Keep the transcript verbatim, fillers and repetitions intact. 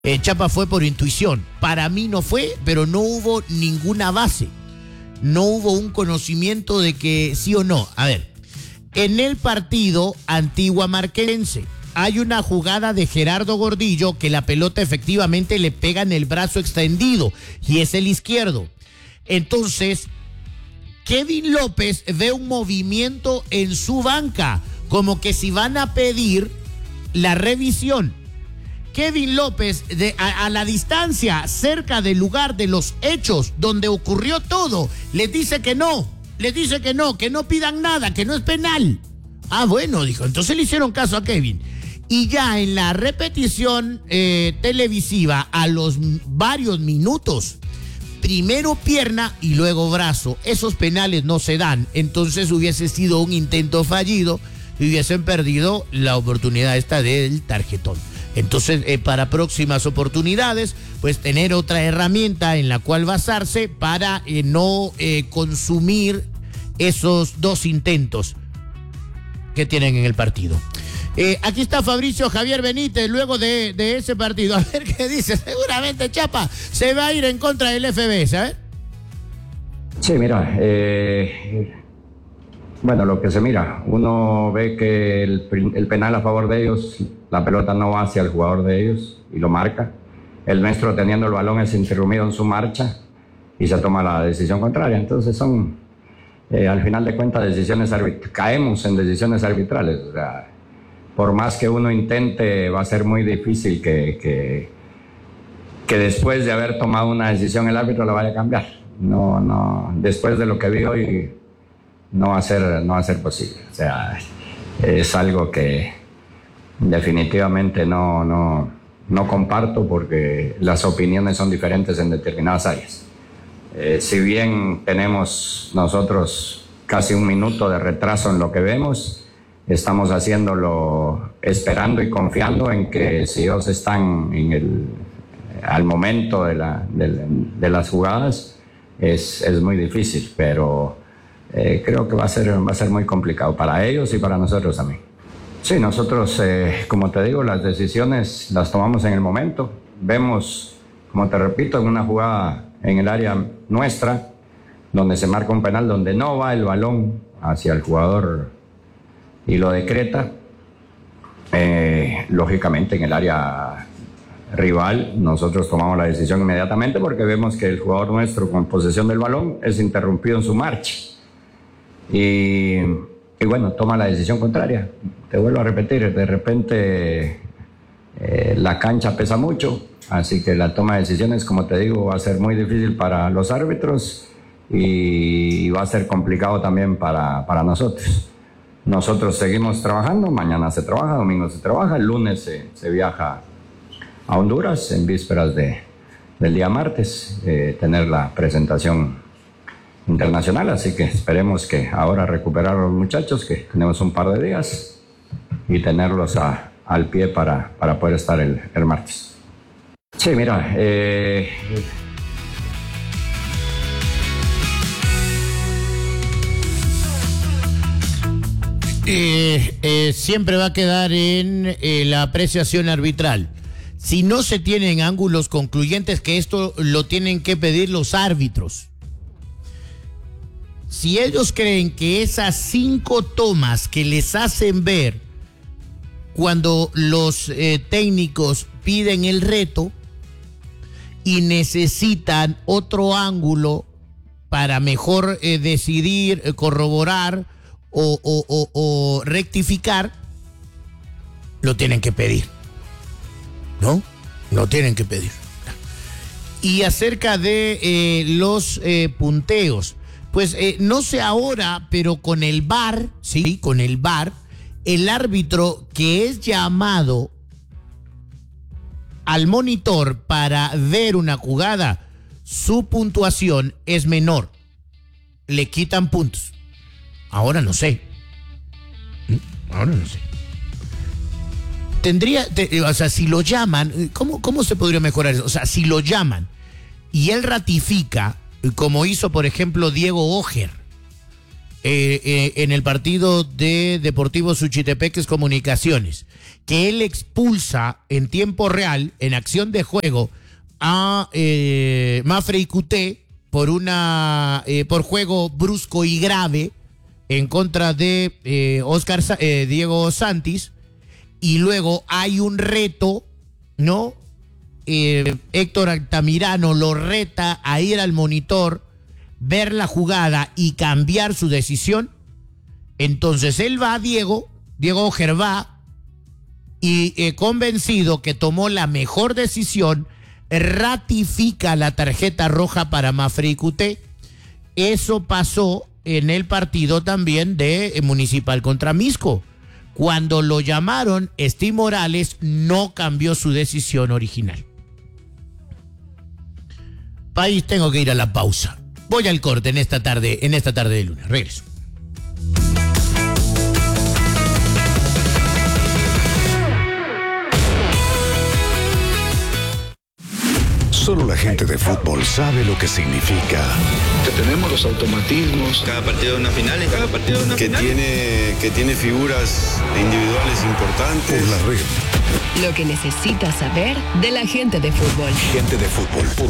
Eh, Chapa fue por intuición. Para mí no fue, pero no hubo ninguna base. No hubo un conocimiento de que sí o no. A ver, en el partido Antigua Marquense hay una jugada de Gerardo Gordillo que la pelota efectivamente le pega en el brazo extendido y es el izquierdo. Entonces, Kevin López ve un movimiento en su banca, como que si van a pedir la revisión. Kevin López, de, a, a la distancia, cerca del lugar de los hechos, donde ocurrió todo, les dice que no, les dice que no, que no pidan nada, que no es penal. Ah, bueno, dijo, entonces le hicieron caso a Kevin. Y ya en la repetición eh, televisiva, a los varios minutos, primero pierna y luego brazo. Esos penales no se dan, entonces hubiese sido un intento fallido y hubiesen perdido la oportunidad esta del tarjetón. Entonces, eh, para próximas oportunidades, pues tener otra herramienta en la cual basarse para eh, no eh, consumir esos dos intentos que tienen en el partido. Eh, aquí está Fabricio Javier Benítez luego de, de ese partido. A ver qué dice. Seguramente Chapa se va a ir en contra del F B, ¿sabes? Sí, mira, eh, bueno, lo que se mira, uno ve que el, el penal a favor de ellos, la pelota no va hacia el jugador de ellos y lo marca. El nuestro, teniendo el balón, es interrumpido en su marcha y se toma la decisión contraria. Entonces son, eh, al final de cuentas, decisiones arbitrales. Caemos en decisiones arbitrales. O sea, por más que uno intente, va a ser muy difícil que, que, que después de haber tomado una decisión el árbitro la vaya a cambiar. No, no, después de lo que vi hoy, no va a ser, no va a ser posible. O sea, es algo que definitivamente no, no, no comparto, porque las opiniones son diferentes en determinadas áreas. Eh, si bien tenemos nosotros casi un minuto de retraso en lo que vemos, estamos haciéndolo esperando y confiando en que si ellos están en el, al momento de, la, de, de las jugadas, es, es muy difícil, pero eh, creo que va a ser, va a ser muy complicado para ellos y para nosotros también. Sí, nosotros, eh, como te digo, las decisiones las tomamos en el momento. Vemos, como te repito, en una jugada en el área nuestra, donde se marca un penal, donde no va el balón hacia el jugador y lo decreta. Eh, lógicamente, en el área rival, nosotros tomamos la decisión inmediatamente, porque vemos que el jugador nuestro, con posesión del balón, es interrumpido en su marcha. Y... Y bueno, toma la decisión contraria. Te vuelvo a repetir, de repente eh, la cancha pesa mucho, así que la toma de decisiones, como te digo, va a ser muy difícil para los árbitros y va a ser complicado también para, para nosotros. Nosotros seguimos trabajando, mañana se trabaja, domingo se trabaja, el lunes se, se viaja a Honduras en vísperas de, del día martes, eh, tener la presentación internacional, así que esperemos que ahora recuperar a los muchachos, que tenemos un par de días, y tenerlos a, al pie para, para poder estar el, el martes. Sí, mira, eh... Eh, eh, siempre va a quedar en eh, la apreciación arbitral. Si no se tienen ángulos concluyentes, que esto lo tienen que pedir los árbitros. Si ellos creen que esas cinco tomas que les hacen ver cuando los eh, técnicos piden el reto y necesitan otro ángulo para mejor eh, decidir, eh, corroborar o, o, o, o rectificar, lo tienen que pedir. ¿No? Lo tienen que pedir. Y acerca de eh, los eh, punteos, pues eh, no sé ahora, pero con el V A R, sí, con el V A R, el árbitro que es llamado al monitor para ver una jugada, su puntuación es menor. Le quitan puntos. Ahora no sé. Ahora no sé. Tendría, te, o sea, si lo llaman, ¿cómo, ¿cómo se podría mejorar eso? O sea, si lo llaman y él ratifica, como hizo, por ejemplo, Diego Ojer, eh, eh, en el partido de Deportivo Suchitepeques Comunicaciones, que él expulsa en tiempo real, en acción de juego, a eh, Mafrey Cuté por una eh, por juego brusco y grave en contra de eh, Oscar eh, Diego Santis, y luego hay un reto, ¿no? Eh, Héctor Altamirano lo reta a ir al monitor, ver la jugada y cambiar su decisión. Entonces él va a Diego, Diego Ojer va, y eh, convencido que tomó la mejor decisión, ratifica la tarjeta roja para Mafrey Cuté. Eso pasó en el partido también de eh, Municipal contra Misco. Cuando lo llamaron, Steve Morales no cambió su decisión original. País, tengo que ir a la pausa. Voy al corte en esta tarde, en esta tarde de lunes. Regreso. Solo la gente de fútbol sabe lo que significa. Que tenemos los automatismos. Cada partido de una final, cada partido de una que final. Tiene, que tiene figuras individuales importantes. Por la red. Lo que necesitas saber de la gente de fútbol. Gente de fútbol. Por